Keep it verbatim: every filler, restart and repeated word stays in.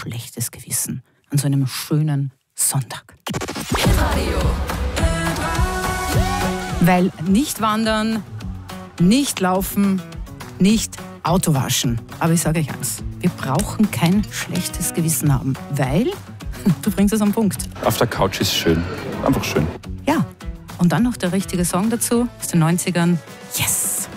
schlechtes Gewissen an so einem schönen Sonntag. Weil nicht wandern, nicht laufen, nicht Auto waschen. Aber ich sage euch eins, wir brauchen kein schlechtes Gewissen haben, weil, du bringst es am Punkt. Auf der Couch ist schön, einfach schön. Ja, und dann noch der richtige Song dazu aus den neunzigern. Yes!